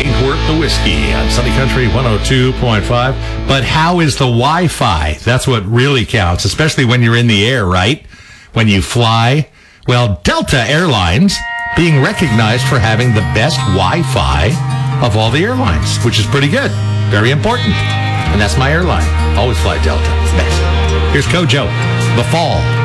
Ain't Worth the Whiskey on Sunny Country 102.5. But how is the Wi-Fi? That's what really counts, especially when you're in the air, right? When you fly. Well, Delta Airlines being recognized for having the best Wi-Fi of all the airlines, which is pretty good. Very important. And that's my airline. Always fly Delta. It's best. Here's Kojo, The Fall.